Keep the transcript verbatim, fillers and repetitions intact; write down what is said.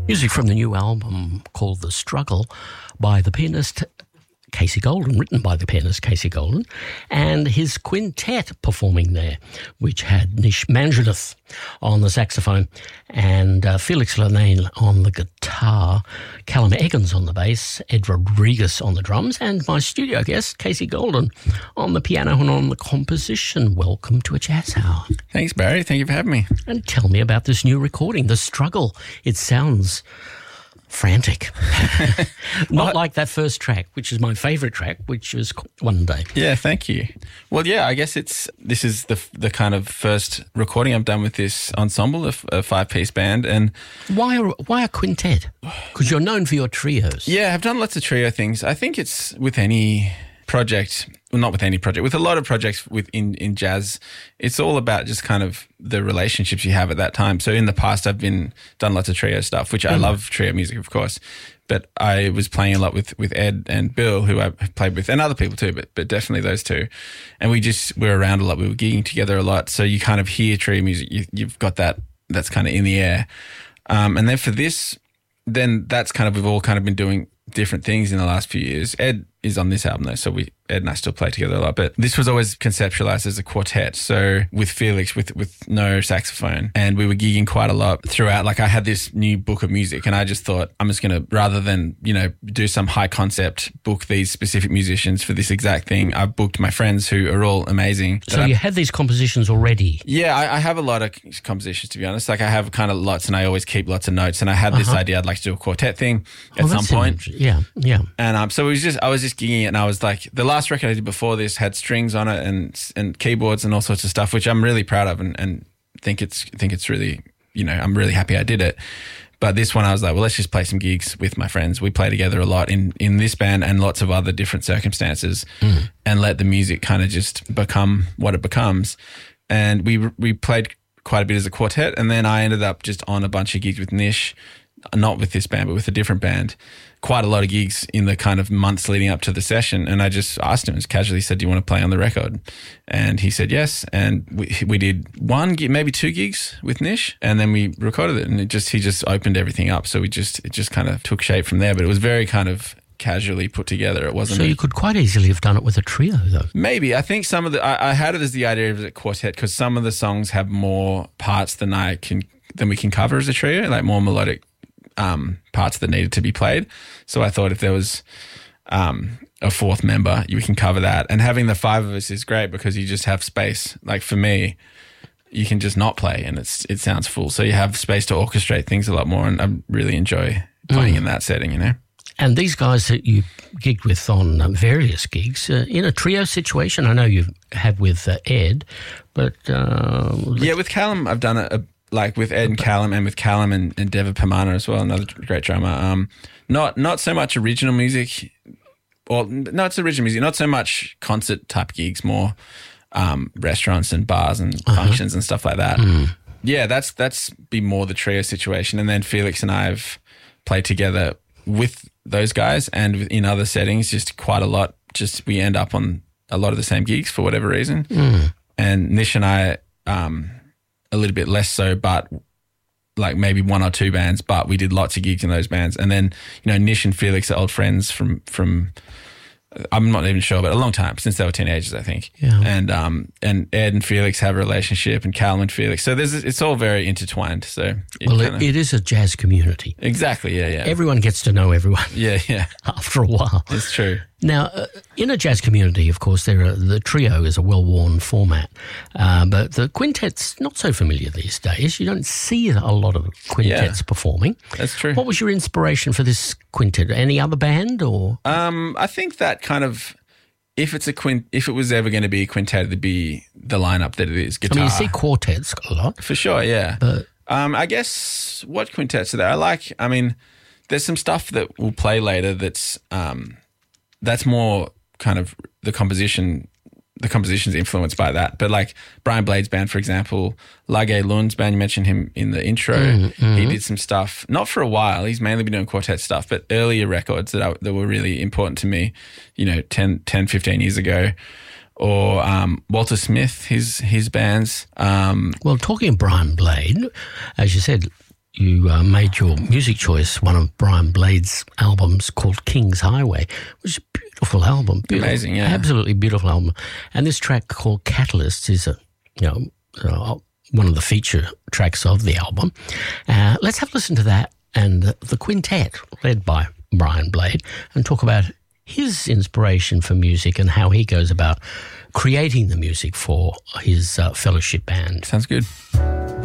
Music from the new album called The Struggle by the pianist Casey Golden, written by the pianist Casey Golden, and his quintet performing there, which had Nish Manjanath on the saxophone and uh, Felix Lanane on the guitar, Callum Eggins on the bass, Ed Rodriguez on the drums, and my studio guest, Casey Golden, on the piano and on the composition. Welcome to A Jazz Hour. Thanks, Barry. Thank you for having me. And tell me about this new recording, The Struggle. It sounds frantic. Not well, like that first track, which is my favourite track, which was One Day. Yeah, thank you. Well, yeah, I guess it's this is the the kind of first recording I've done with this ensemble, a, a five-piece band. And why a, why a quintet? Because you're known for your trios. Yeah, I've done lots of trio things. I think it's with any project, well, not with any project, with a lot of projects within in jazz, it's all about just kind of the relationships you have at that time. So in the past, I've been done lots of trio stuff, which mm. I love trio music, of course. But I was playing a lot with, with Ed and Bill, who I played with, and other people too, but but definitely those two. And we just were around a lot. We were gigging together a lot. So you kind of hear trio music. You, you've got that, that's kind of in the air. Um, and then for this, then that's kind of, we've all kind of been doing different things in the last few years. Ed is on this album though, so we Ed and I still play together a lot. But this was always conceptualized as a quartet. So with Felix, with with no saxophone, and we were gigging quite a lot throughout. Like I had this new book of music, and I just thought I'm just gonna, rather than you know do some high concept, book these specific musicians for this exact thing. I booked my friends who are all amazing. So you I, had these compositions already? Yeah, I, I have a lot of compositions, to be honest. Like I have kind of lots, and I always keep lots of notes. And I had this uh-huh. idea I'd like to do a quartet thing at oh, some point. Yeah, yeah. And um, so it was just I was just gigging it, and I was like, the last record I did before this had strings on it and and keyboards and all sorts of stuff, which I'm really proud of, and, and think it's think it's really, you know, I'm really happy I did it. But this one I was like, well, let's just play some gigs with my friends. We play together a lot in, in this band and lots of other different circumstances, mm. and let the music kind of just become what it becomes. And we we played quite a bit as a quartet, and then I ended up just on a bunch of gigs with Nish, not with this band, but with a different band. Quite a lot of gigs in the kind of months leading up to the session. And I just asked him, just casually said, do you want to play on the record? And he said yes. And we we did one gig, maybe two gigs with Nish, and then we recorded it, and it just he just opened everything up. So we just it just kind of took shape from there. But it was very kind of casually put together. It wasn't. So you could quite easily have done it with a trio, though. Maybe. I think some of the I, I had it as the idea of a quartet because some of the songs have more parts than I can than we can cover as a trio, like more melodic Um, parts that needed to be played. So I thought if there was um, a fourth member, you can cover that. And having the five of us is great because you just have space. Like for me, you can just not play and it's it sounds full. So you have space to orchestrate things a lot more, and I really enjoy playing mm. in that setting, you know. And these guys that you gigged with on um, various gigs, uh, in a trio situation, I know you've had with uh, Ed, but... Uh, yeah, with Callum, I've done a, a like with Ed and Callum, and with Callum and, and Deva Pamana as well, another great drummer. Um, not not so much original music, or no, it's original music. Not so much concert type gigs, more um, restaurants and bars and uh-huh. functions and stuff like that. Mm. Yeah, that's that's be more the trio situation. And then Felix and I have played together with those guys, and in other settings, just quite a lot. Just we end up on a lot of the same gigs for whatever reason. Mm. And Nish and I. Um, a little bit less so, but like maybe one or two bands, but we did lots of gigs in those bands. And then, you know, Nish and Felix are old friends from, from I'm not even sure, but a long time, since they were teenagers, I think. Yeah. And um and Ed and Felix have a relationship, and Callum and Felix. So there's it's all very intertwined. So it well, kinda, it, it is a jazz community. Exactly. Yeah, yeah. Everyone gets to know everyone. Yeah, yeah. After a while, it's true. Now, uh, in a jazz community, of course, there are, the trio is a well-worn format, uh, but the quintet's not so familiar these days. You don't see a lot of quintets yeah, performing. That's true. What was your inspiration for this quintet? Any other band, or? Um, I think that kind of, if it's a quint, if it was ever going to be a quintet, it'd be the lineup that it is. Guitar. I mean, you see quartets a lot. For sure, yeah. But um, I guess what quintets are there? I like, I mean, there's some stuff that we'll play later that's um. That's more kind of the composition, the composition's influenced by that. But like Brian Blade's band, for example, Lage Lund's band, you mentioned him in the intro. Mm-hmm. He did some stuff, not for a while. He's mainly been doing quartet stuff, but earlier records that I, that were really important to me, you know, ten, ten, fifteen years ago. Or um, Walter Smith, his his bands. Um, well, talking of Brian Blade, as you said, you uh, made your music choice one of Brian Blade's albums called King's Highway, which is a beautiful album. Beautiful, amazing, yeah. Absolutely beautiful album. And this track called Catalyst is, a, you know, uh, one of the feature tracks of the album. Uh, let's have a listen to that and the quintet led by Brian Blade and talk about his inspiration for music and how he goes about creating the music for his uh, fellowship band. Sounds good.